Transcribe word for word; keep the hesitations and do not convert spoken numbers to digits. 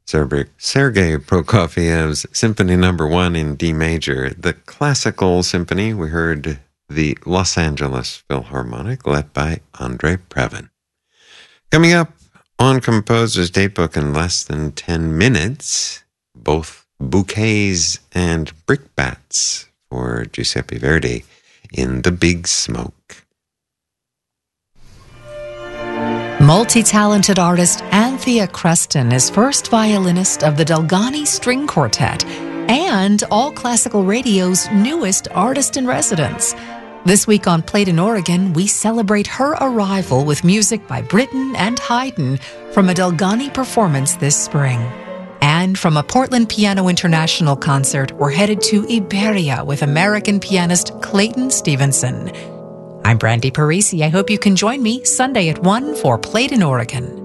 Sergei Prokofiev's Symphony Number One in D major, the classical symphony. We heard the Los Angeles Philharmonic, led by Andrei Previn. Coming up on Composer's Datebook in less than ten minutes, both bouquets and brickbats for Giuseppe Verdi in The Big Smoke. Multi-talented artist Anthea Creston is first violinist of the Delgani String Quartet and All Classical Radio's newest artist-in-residence. This week on Played in Oregon, we celebrate her arrival with music by Britten and Haydn from a Delgani performance this spring. And from a Portland Piano International concert, we're headed to Iberia with American pianist Clayton Stevenson. I'm Brandy Parisi. I hope you can join me Sunday at one for Played in Oregon.